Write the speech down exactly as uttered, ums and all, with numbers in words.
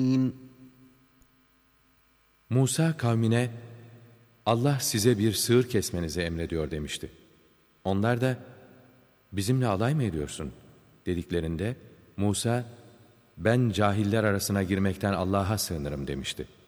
Musa kavmine, Allah size bir sığır kesmenizi emrediyor demişti. Onlar da, bizimle alay mı ediyorsun dediklerinde, Musa, ben cahiller arasına girmekten Allah'a sığınırım demişti.